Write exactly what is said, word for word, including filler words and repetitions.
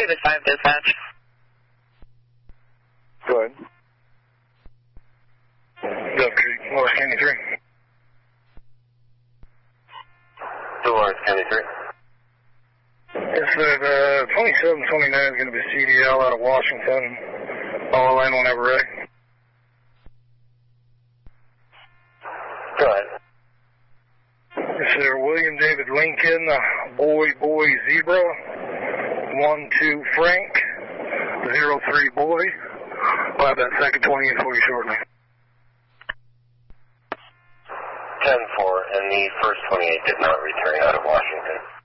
David five dispatch. Go ahead. Dove Creek, Lower County three. Dolores County three. Yes, sir. The twenty-seven twenty-nine is going to be C D L out of Washington. All line whenever ready. Go ahead. Yes, sir. William David Lincoln, uh, Boy Boy Zebra, one two Frank, zero three Boy. We'll have that second twenty-eight for you shortly. ten four, and the first twenty-eight did not return out of Washington.